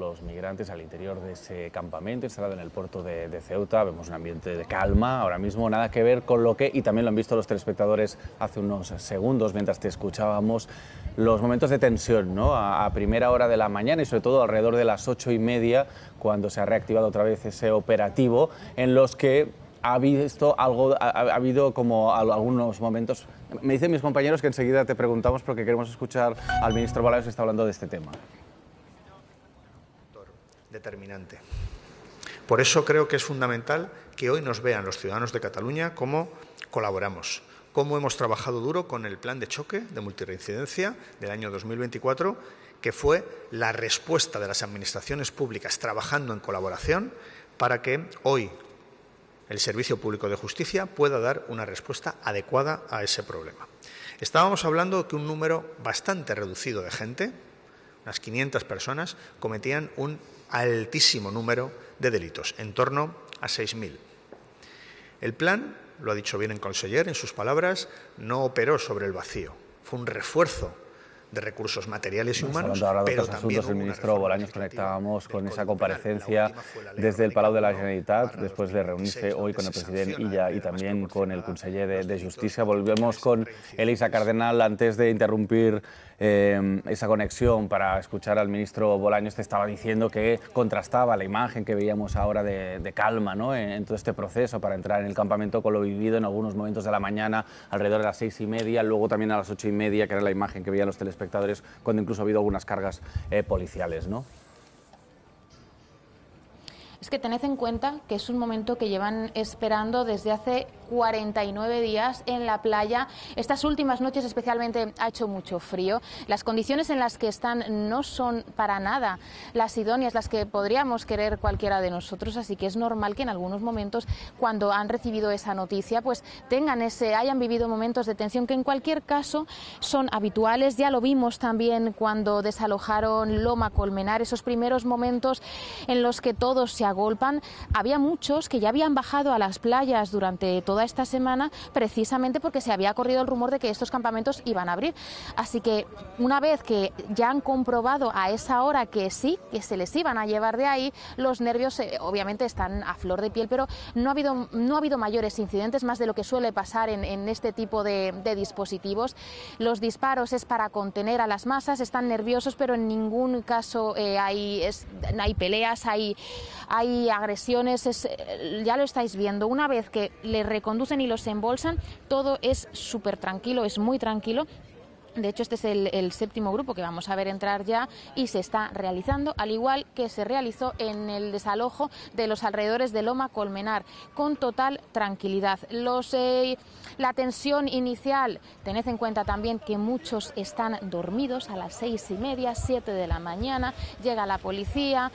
los migrantes al interior de ese campamento instalado en el puerto de Ceuta. Vemos un ambiente de calma ahora mismo, nada que ver con lo que, y también lo han visto los telespectadores hace unos segundos mientras te escuchábamos, los momentos de tensión, ¿no? A primera hora de la mañana y sobre todo alrededor de las 8:30, cuando se ha reactivado otra vez ese operativo, en los que ha habido como algunos momentos. Me dicen mis compañeros que enseguida te preguntamos porque queremos escuchar al ministro Bolaños que está hablando de este tema. Determinante. Por eso creo que es fundamental que hoy nos vean los ciudadanos de Cataluña cómo colaboramos, cómo hemos trabajado duro con el plan de choque de multirreincidencia del año 2024, que fue la respuesta de las administraciones públicas trabajando en colaboración para que hoy el Servicio Público de Justicia pueda dar una respuesta adecuada a ese problema. Estábamos hablando de que un número bastante reducido de gente, unas 500 personas, cometían un altísimo número de delitos, en torno a 6.000. El plan, lo ha dicho bien el conseller en sus palabras, no operó sobre el vacío, fue un refuerzo de recursos materiales y humanos, ahora de pero otros también asuntos, el ministro Bolaños conectábamos con esa comparecencia desde el Palau de la Generalitat, después de reunirse hoy con el presidente Illa y también con el conseller de Justicia. Volvemos con Elisa Cardenal antes de interrumpir esa conexión para escuchar al ministro Bolaños. Te estaba diciendo que contrastaba la imagen que veíamos ahora de calma, ¿no?, en todo este proceso para entrar en el campamento con lo vivido en algunos momentos de la mañana, alrededor de las 6:30, luego también a las 8:30, que era la imagen que veían los telespectadores, cuando incluso ha habido algunas cargas policiales, ¿no? Es que tened en cuenta que es un momento que llevan esperando desde hace 49 días en la playa. Estas últimas noches especialmente ha hecho mucho frío. Las condiciones en las que están no son para nada las idóneas, las que podríamos querer cualquiera de nosotros, así que es normal que en algunos momentos, cuando han recibido esa noticia, pues hayan vivido momentos de tensión que en cualquier caso son habituales. Ya lo vimos también cuando desalojaron Loma Colmenar, esos primeros momentos en los que todos se agolpan. Había muchos que ya habían bajado a las playas durante toda esta semana precisamente porque se había corrido el rumor de que estos campamentos iban a abrir. Así que una vez que ya han comprobado a esa hora que sí, que se les iban a llevar de ahí, los nervios obviamente están a flor de piel, pero no ha habido mayores incidentes, más de lo que suele pasar en este tipo de dispositivos. Los disparos es para contener a las masas, están nerviosos, pero en ningún caso hay peleas, hay agresiones, ya lo estáis viendo. Una vez que le reconducen y los embolsan, todo es súper tranquilo, es muy tranquilo. De hecho, este es el séptimo grupo que vamos a ver entrar ya y se está realizando, al igual que se realizó en el desalojo de los alrededores de Loma Colmenar, con total tranquilidad. La tensión inicial, tened en cuenta también que muchos están dormidos a las 6:30, 7 de la mañana, llega la policía,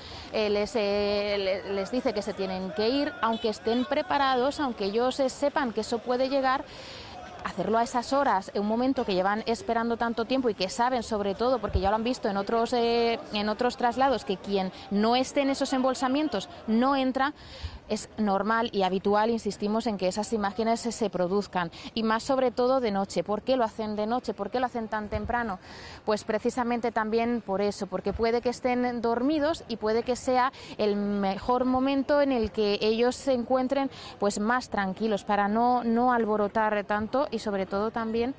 les dice que se tienen que ir, aunque estén preparados, aunque ellos sepan que eso puede llegar. Hacerlo a esas horas, en un momento que llevan esperando tanto tiempo y que saben, sobre todo, porque ya lo han visto en otros traslados, que quien no esté en esos embolsamientos no entra, es normal y habitual, insistimos, en que esas imágenes se produzcan, y más sobre todo de noche. ¿Por qué lo hacen de noche? ¿Por qué lo hacen tan temprano? Pues precisamente también por eso, porque puede que estén dormidos y puede que sea el mejor momento en el que ellos se encuentren pues más tranquilos, para no alborotar tanto y sobre todo también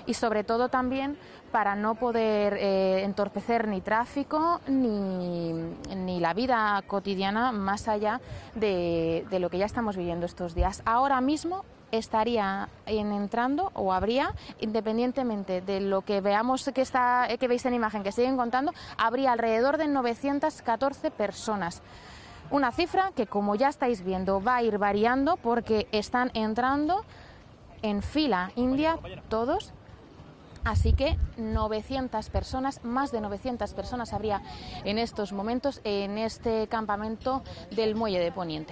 para no poder entorpecer ni tráfico ni la vida cotidiana, más allá de lo que ya estamos viviendo estos días. Ahora mismo estaría entrando, o habría, independientemente de lo que veamos que veis en imagen, que siguen contando, habría alrededor de 914 personas. Una cifra que, como ya estáis viendo, va a ir variando porque están entrando en fila india todos. Así que 900 personas, más de 900 personas habría en estos momentos en este campamento del Muelle de Poniente.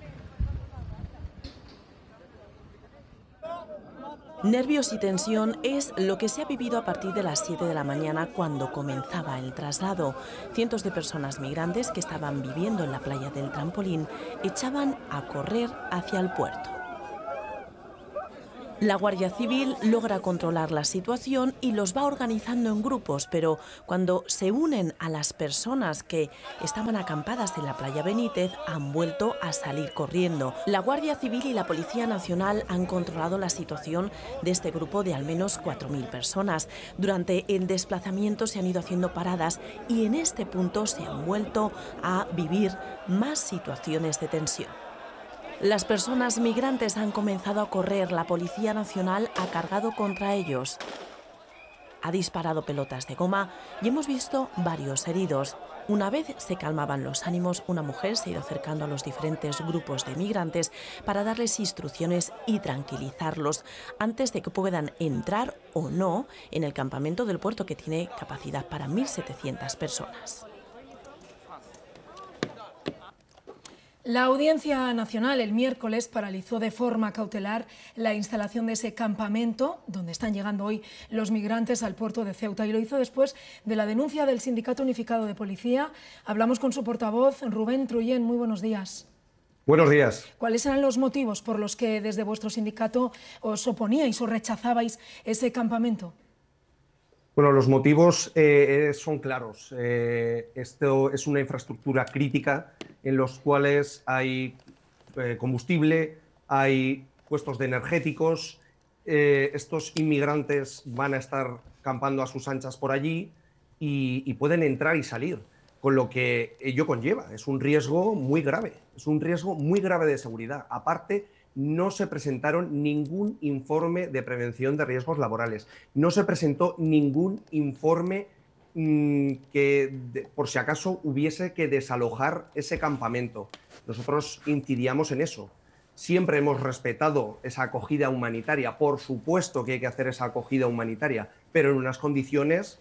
Nervios y tensión es lo que se ha vivido a partir de las 7 de la mañana, cuando comenzaba el traslado. Cientos de personas migrantes que estaban viviendo en la playa del Trampolín echaban a correr hacia el puerto. La Guardia Civil logra controlar la situación y los va organizando en grupos, pero cuando se unen a las personas que estaban acampadas en la playa Benítez, han vuelto a salir corriendo. La Guardia Civil y la Policía Nacional han controlado la situación de este grupo de al menos 4.000 personas. Durante el desplazamiento se han ido haciendo paradas y en este punto se han vuelto a vivir más situaciones de tensión. Las personas migrantes han comenzado a correr. La Policía Nacional ha cargado contra ellos. Ha disparado pelotas de goma y hemos visto varios heridos. Una vez se calmaban los ánimos, una mujer se ha ido acercando a los diferentes grupos de migrantes para darles instrucciones y tranquilizarlos antes de que puedan entrar o no en el campamento del puerto, que tiene capacidad para 1.700 personas. La Audiencia Nacional el miércoles paralizó de forma cautelar la instalación de ese campamento donde están llegando hoy los migrantes al puerto de Ceuta, y lo hizo después de la denuncia del Sindicato Unificado de Policía. Hablamos con su portavoz, Rubén Trullén. Muy buenos días. Buenos días. ¿Cuáles eran los motivos por los que desde vuestro sindicato os oponíais o rechazabais ese campamento? Bueno, los motivos son claros. Esto es una infraestructura crítica en los cuales hay combustible, hay puestos de energéticos. Estos inmigrantes van a estar campando a sus anchas por allí y pueden entrar y salir, con lo que ello conlleva. Es un riesgo muy grave, de seguridad. Aparte, no se presentaron ningún informe de prevención de riesgos laborales. No se presentó ningún informe por si acaso hubiese que desalojar ese campamento. Nosotros incidíamos en eso. Siempre hemos respetado esa acogida humanitaria. Por supuesto que hay que hacer esa acogida humanitaria, pero en unas condiciones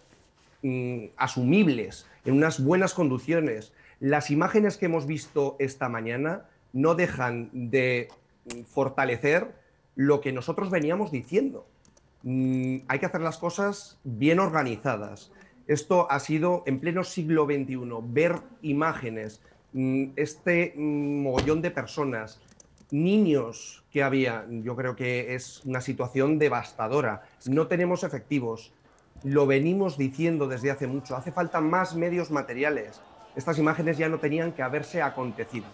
asumibles, en unas buenas condiciones. Las imágenes que hemos visto esta mañana no dejan de fortalecer lo que nosotros veníamos diciendo. Hay que hacer las cosas bien organizadas. Esto ha sido en pleno siglo XXI, ver imágenes, este mogollón de personas, niños que había. Yo creo que es una situación devastadora. No tenemos efectivos, lo venimos diciendo desde hace mucho. Hace falta más medios materiales. Estas imágenes ya no tenían que haberse acontecido.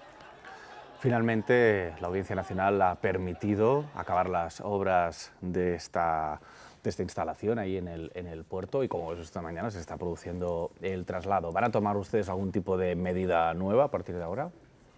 Finalmente, la Audiencia Nacional ha permitido acabar las obras de esta instalación ahí en el puerto, y como ves, esta mañana se está produciendo el traslado. ¿Van a tomar ustedes algún tipo de medida nueva a partir de ahora?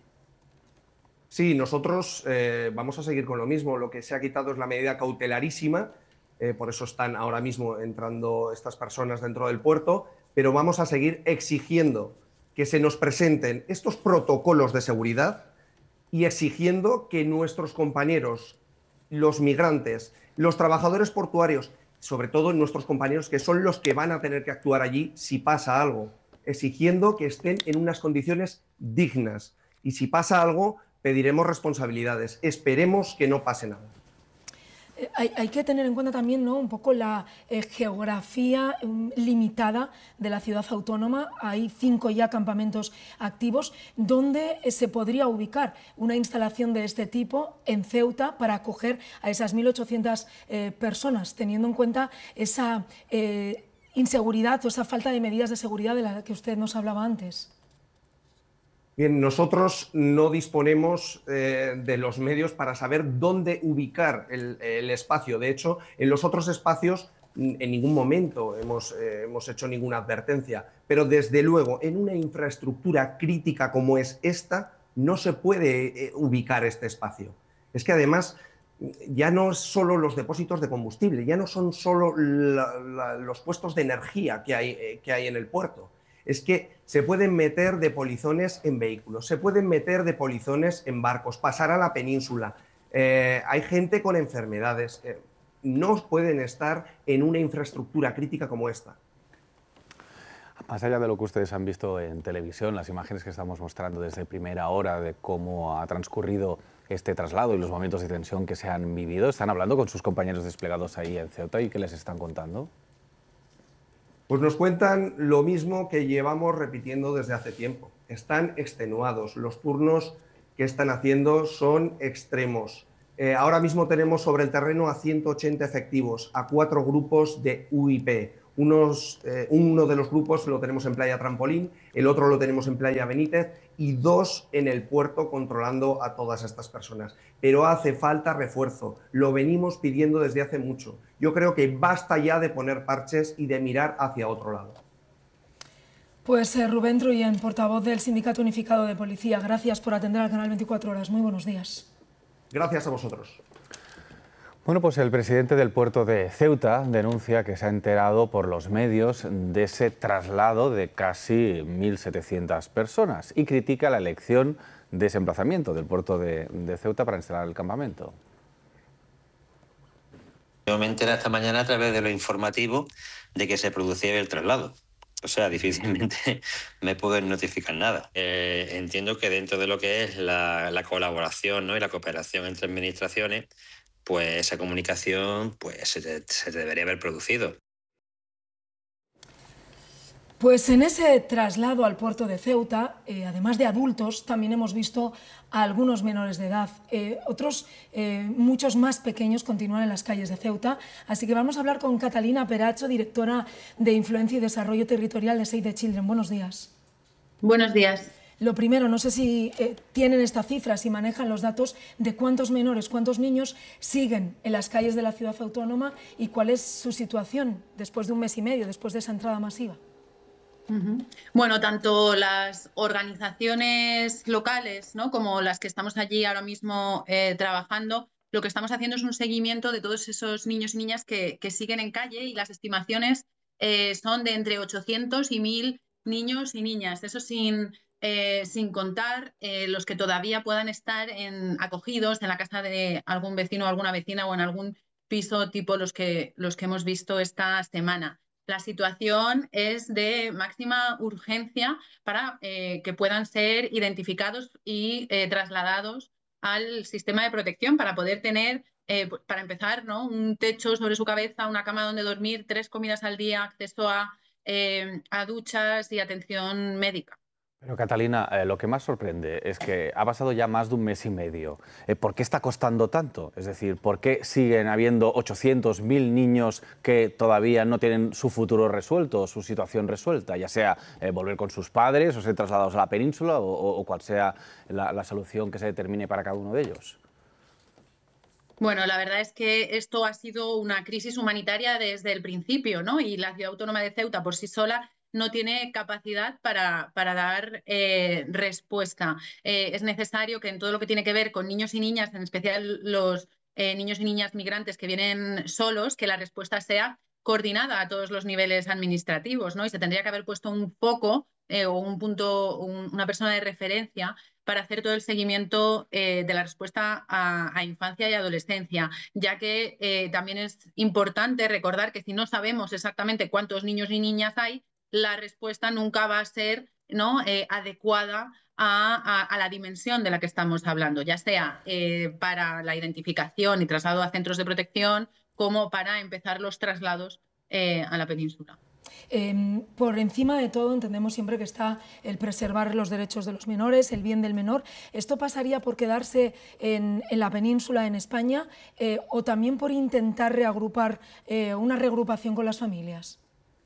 Sí, nosotros vamos a seguir con lo mismo. Lo que se ha quitado es la medida cautelarísima, por eso están ahora mismo entrando estas personas dentro del puerto, pero vamos a seguir exigiendo que se nos presenten estos protocolos de seguridad y exigiendo que nuestros compañeros, los migrantes, los trabajadores portuarios, sobre todo nuestros compañeros que son los que van a tener que actuar allí si pasa algo, exigiendo que estén en unas condiciones dignas. Y si pasa algo, pediremos responsabilidades. Esperemos que no pase nada. Hay que tener en cuenta también, ¿no?, un poco la geografía limitada de la ciudad autónoma. Hay 5 ya campamentos activos. ¿Dónde se podría ubicar una instalación de este tipo en Ceuta para acoger a esas 1.800 personas, teniendo en cuenta esa inseguridad o esa falta de medidas de seguridad de la que usted nos hablaba antes? Bien, nosotros no disponemos de los medios para saber dónde ubicar el espacio. De hecho, en los otros espacios en ningún momento hemos hecho ninguna advertencia. Pero desde luego, en una infraestructura crítica como es esta, no se puede ubicar este espacio. Es que además ya no es solo los depósitos de combustible, ya no son solo los puestos de energía que hay en el puerto. Es que se pueden meter de polizones en vehículos, se pueden meter de polizones en barcos, pasar a la península. Hay gente con enfermedades. No pueden estar en una infraestructura crítica como esta. Más allá de lo que ustedes han visto en televisión, las imágenes que estamos mostrando desde primera hora de cómo ha transcurrido este traslado y los momentos de tensión que se han vivido, ¿están hablando con sus compañeros desplegados ahí en Ceuta y qué les están contando? Pues nos cuentan lo mismo que llevamos repitiendo desde hace tiempo. Están extenuados, los turnos que están haciendo son extremos. Ahora mismo tenemos sobre el terreno a 180 efectivos, a 4 grupos de UIP. Uno de los grupos lo tenemos en Playa Trampolín, el otro lo tenemos en Playa Benítez y 2 en el puerto controlando a todas estas personas. Pero hace falta refuerzo, lo venimos pidiendo desde hace mucho. Yo creo que basta ya de poner parches y de mirar hacia otro lado. Pues Rubén Truyen, portavoz del Sindicato Unificado de Policía, gracias por atender al canal 24 Horas. Muy buenos días. Gracias a vosotros. Bueno, pues el presidente del puerto de Ceuta denuncia que se ha enterado por los medios de ese traslado de casi 1.700 personas y critica la elección de ese emplazamiento del puerto de Ceuta para instalar el campamento. Yo me enteré esta mañana a través de lo informativo de que se producía el traslado. O sea, difícilmente me pueden notificar nada. Entiendo que dentro de lo que es la colaboración, ¿no?, y la cooperación entre administraciones, pues esa comunicación pues, se debería haber producido. Pues en ese traslado al puerto de Ceuta, además de adultos, también hemos visto a algunos menores de edad. Otros, muchos más pequeños, continúan en las calles de Ceuta. Así que vamos a hablar con Catalina Peracho, directora de Influencia y Desarrollo Territorial de Save the Children. Buenos días. Buenos días. Lo primero, no sé si tienen esta cifra, si manejan los datos de cuántos menores, cuántos niños siguen en las calles de la ciudad autónoma y cuál es su situación después de un mes y medio, después de esa entrada masiva. Bueno, tanto las organizaciones locales, ¿no?, como las que estamos allí ahora mismo trabajando, lo que estamos haciendo es un seguimiento de todos esos niños y niñas que siguen en calle, y las estimaciones son de entre 800 y 1.000 niños y niñas. Eso sin contar los que todavía puedan estar acogidos en la casa de algún vecino o alguna vecina o en algún piso tipo los que hemos visto esta semana. La situación es de máxima urgencia para que puedan ser identificados y trasladados al sistema de protección para poder tener, para empezar, ¿no?, un techo sobre su cabeza, una cama donde dormir, 3 comidas al día, acceso a duchas y atención médica. Pero Catalina, lo que más sorprende es que ha pasado ya más de un mes y medio. ¿Por qué está costando tanto? Es decir, ¿por qué siguen habiendo 800, 1.000 niños que todavía no tienen su futuro resuelto, su situación resuelta? Ya sea volver con sus padres o ser trasladados a la península o cual sea la solución que se determine para cada uno de ellos. Bueno, la verdad es que esto ha sido una crisis humanitaria desde el principio, ¿no? Y la ciudad autónoma de Ceuta por sí sola no tiene capacidad para dar respuesta. Es necesario que en todo lo que tiene que ver con niños y niñas, en especial los niños y niñas migrantes que vienen solos, que la respuesta sea coordinada a todos los niveles administrativos, ¿no? Y se tendría que haber puesto un foco o un punto, una persona de referencia para hacer todo el seguimiento de la respuesta a infancia y adolescencia, ya que también es importante recordar que si no sabemos exactamente cuántos niños y niñas hay, la respuesta nunca va a ser, ¿no?, adecuada a la dimensión de la que estamos hablando, ya sea para la identificación y traslado a centros de protección, como para empezar los traslados a la península. Por encima de todo, entendemos siempre que está el preservar los derechos de los menores, el bien del menor. ¿Esto pasaría por quedarse en la península, en España, o también por intentar reagrupar, una reagrupación con las familias?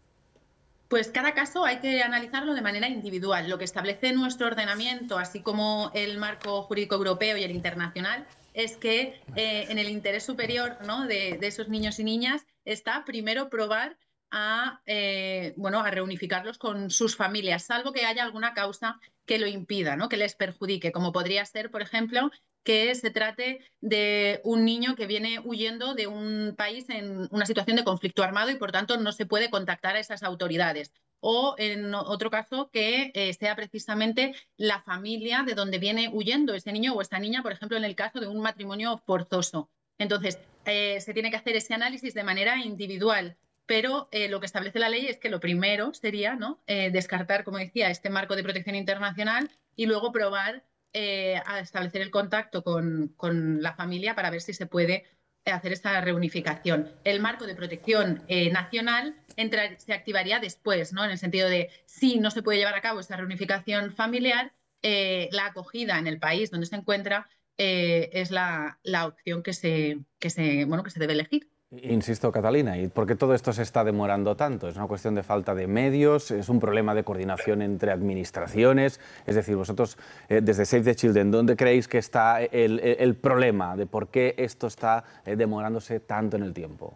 Pues cada caso hay que analizarlo de manera individual. Lo que establece nuestro ordenamiento, así como el marco jurídico europeo y el internacional, es que en el interés superior, ¿no?, de esos niños y niñas está primero probar a reunificarlos con sus familias, salvo que haya alguna causa que lo impida, ¿no?, que les perjudique, como podría ser, por ejemplo, que se trate de un niño que viene huyendo de un país en una situación de conflicto armado y, por tanto, no se puede contactar a esas autoridades. O, en otro caso, que sea precisamente la familia de donde viene huyendo ese niño o esta niña, por ejemplo, en el caso de un matrimonio forzoso. Entonces, se tiene que hacer ese análisis de manera individual, pero lo que establece la ley es que lo primero sería, ¿no?, descartar, como decía, este marco de protección internacional y luego probar a establecer el contacto con la familia para ver si se puede hacer esta reunificación. El marco de protección nacional se activaría después, ¿no?, en el sentido de si no se puede llevar a cabo esta reunificación familiar, la acogida en el país donde se encuentra es la opción que se debe elegir. Insisto, Catalina, ¿y por qué todo esto se está demorando tanto? ¿Es una cuestión de falta de medios? ¿Es un problema de coordinación entre administraciones? Es decir, vosotros, desde Save the Children, ¿dónde creéis que está el problema de por qué esto está demorándose tanto en el tiempo?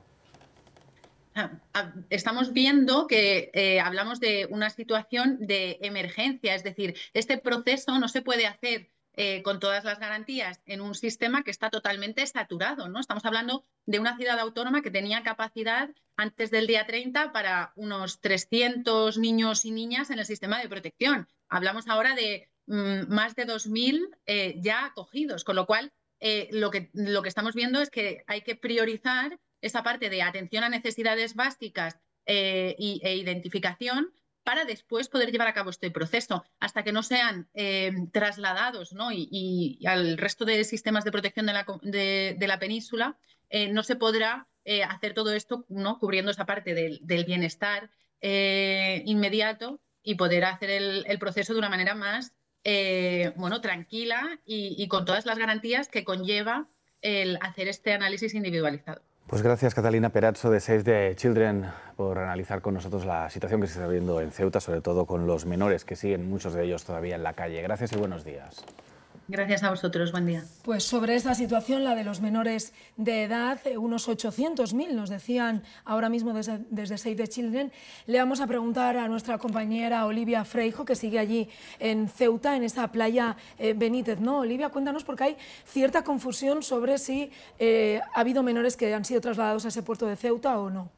Estamos viendo que hablamos de una situación de emergencia, es decir, este proceso no se puede hacer con todas las garantías en un sistema que está totalmente saturado, ¿no? Estamos hablando de una ciudad autónoma que tenía capacidad antes del día 30 para unos 300 niños y niñas en el sistema de protección. Hablamos ahora de más de 2.000 ya acogidos, con lo cual lo que estamos viendo es que hay que priorizar esa parte de atención a necesidades básicas e identificación para después poder llevar a cabo este proceso. Hasta que no sean trasladados, ¿no? y al resto de sistemas de protección de la península, no se podrá hacer todo esto, ¿no? Cubriendo esa parte del bienestar inmediato y poder hacer el proceso de una manera más tranquila y con todas las garantías que conlleva el hacer este análisis individualizado. Pues gracias, Catalina Perazzo, de Save the Children, por analizar con nosotros la situación que se está viviendo en Ceuta, sobre todo con los menores, que siguen muchos de ellos todavía en la calle. Gracias y buenos días. Gracias a vosotros, buen día. Pues sobre esta situación, la de los menores de edad, unos 800.000 nos decían ahora mismo desde Save the Children. Le vamos a preguntar a nuestra compañera Olivia Freijo, que sigue allí en Ceuta, en esa playa Benítez, ¿no? Olivia, cuéntanos, porque hay cierta confusión sobre si ha habido menores que han sido trasladados a ese puerto de Ceuta o no.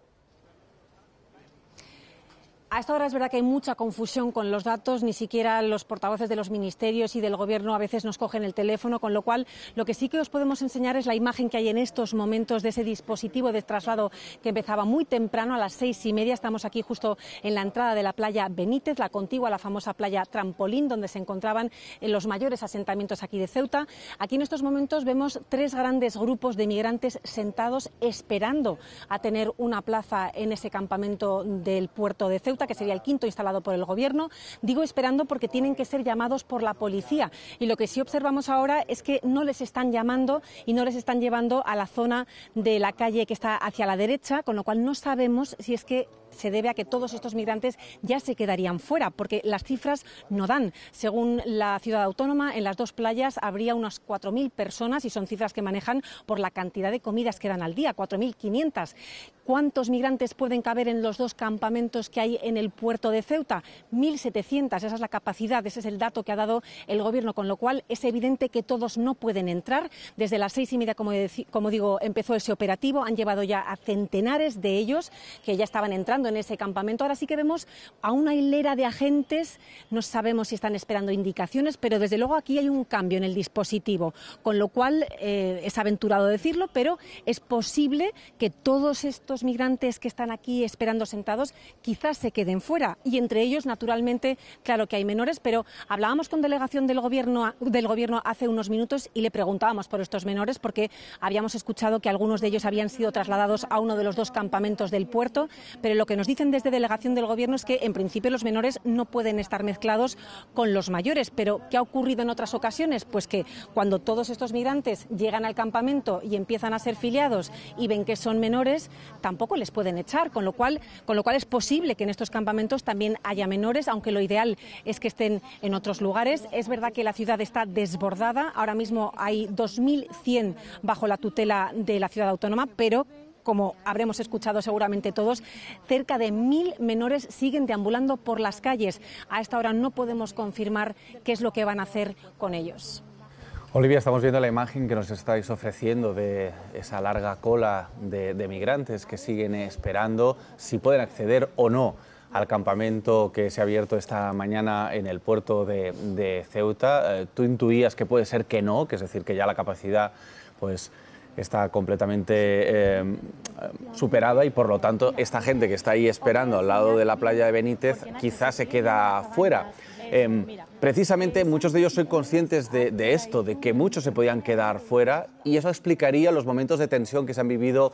A esta hora es verdad que hay mucha confusión con los datos, ni siquiera los portavoces de los ministerios y del Gobierno a veces nos cogen el teléfono, con lo cual lo que sí que os podemos enseñar es la imagen que hay en estos momentos de ese dispositivo de traslado que empezaba muy temprano, a las 6:30. Estamos aquí justo en la entrada de la playa Benítez, la contigua a la famosa playa Trampolín, donde se encontraban los mayores asentamientos aquí de Ceuta. Aquí en estos momentos vemos 3 grandes grupos de migrantes sentados esperando a tener una plaza en ese campamento del puerto de Ceuta, que sería el 5º instalado por el Gobierno. Digo esperando porque tienen que ser llamados por la policía, y lo que sí observamos ahora es que no les están llamando y no les están llevando a la zona de la calle que está hacia la derecha, con lo cual no sabemos si es que se debe a que todos estos migrantes ya se quedarían fuera, porque las cifras no dan. Según la ciudad autónoma, en las 2 playas habría unas 4.000 personas, y son cifras que manejan por la cantidad de comidas que dan al día, 4.500. ¿Cuántos migrantes pueden caber en los 2 campamentos que hay en el puerto de Ceuta? 1.700, esa es la capacidad, ese es el dato que ha dado el Gobierno, con lo cual es evidente que todos no pueden entrar. Desde las 6:30, como digo, empezó ese operativo, han llevado ya a centenares de ellos que ya estaban entrando en ese campamento. Ahora sí que vemos a una hilera de agentes, no sabemos si están esperando indicaciones, pero desde luego aquí hay un cambio en el dispositivo, con lo cual es aventurado decirlo, pero es posible que todos estos migrantes que están aquí esperando sentados quizás se queden fuera, y entre ellos, naturalmente, claro que hay menores, pero hablábamos con delegación del gobierno hace unos minutos y le preguntábamos por estos menores, porque habíamos escuchado que algunos de ellos habían sido trasladados a uno de los 2 campamentos del puerto, pero lo que nos dicen desde delegación del Gobierno es que en principio los menores no pueden estar mezclados con los mayores. Pero ¿qué ha ocurrido en otras ocasiones? Pues que cuando todos estos migrantes llegan al campamento y empiezan a ser filiados y ven que son menores, tampoco les pueden echar, con lo cual es posible que en estos campamentos también haya menores, aunque lo ideal es que estén en otros lugares. Es verdad que la ciudad está desbordada, ahora mismo hay 2.100 bajo la tutela de la ciudad autónoma, pero como habremos escuchado seguramente todos, cerca de 1.000 menores siguen deambulando por las calles. A esta hora no podemos confirmar qué es lo que van a hacer con ellos. Olivia, estamos viendo la imagen que nos estáis ofreciendo de esa larga cola de migrantes que siguen esperando si pueden acceder o no al campamento que se ha abierto esta mañana en el puerto de Ceuta. Tú intuías que puede ser que no, que es decir, que ya la capacidad pues está completamente superada, y por lo tanto esta gente que está ahí esperando al lado de la playa de Benítez quizás se queda fuera. Precisamente muchos de ellos soy conscientes de esto, de que muchos se podían quedar fuera, y eso explicaría los momentos de tensión que se han vivido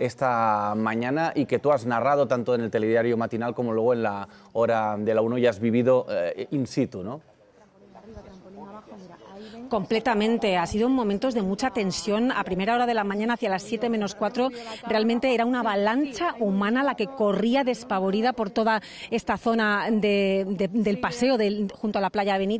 esta mañana y que tú has narrado tanto en el telediario matinal como luego en la hora de la 1 y has vivido in situ, ¿no? Completamente, ha sido momentos de mucha tensión. A primera hora de la mañana, hacia las 7 menos 4, realmente era una avalancha humana la que corría despavorida por toda esta zona del paseo junto a la playa Benítez.